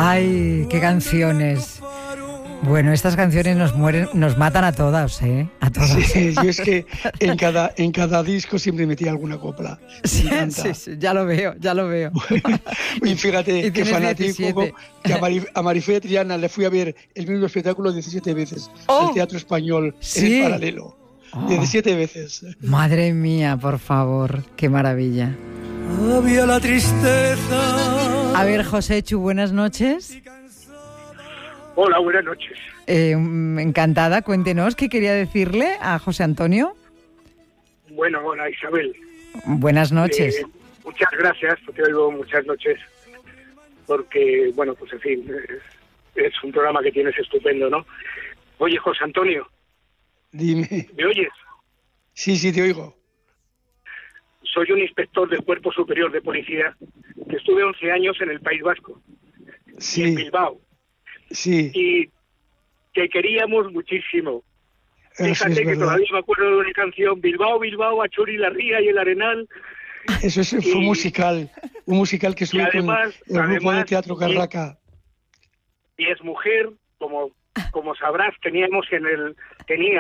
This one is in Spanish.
Ay, qué canciones. Bueno, estas canciones nos matan a todas, ¿eh? A todas. Sí, yo es que en cada disco siempre metía alguna copla. Sí, ya lo veo. Y fíjate, y qué fanático, 17. que a Marifé Triana le fui a ver el mismo espectáculo 17 veces al Teatro Español, ¿sí? en el Paralelo. 17 veces. Madre mía, por favor, qué maravilla. Había la tristeza. A ver, Joséchu, buenas noches. Hola, buenas noches. Encantada, cuéntenos qué quería decirle a José Antonio. Bueno, hola Isabel. Buenas noches. Muchas gracias, te oigo muchas noches, porque, bueno, pues en fin, es un programa que tienes estupendo, ¿no? Oye, José Antonio. Dime. ¿Me oyes? Sí, te oigo. Soy un inspector del Cuerpo Superior de Policía que estuve 11 años en el País Vasco, sí. en Bilbao. Sí. Y te queríamos muchísimo. Fíjate sí, que todavía me acuerdo de una canción, Bilbao, Bilbao, Achuri, la Ría y el Arenal. Eso fue un musical que estuve con el grupo de Teatro Carraca. Y es mujer, como sabrás, tenía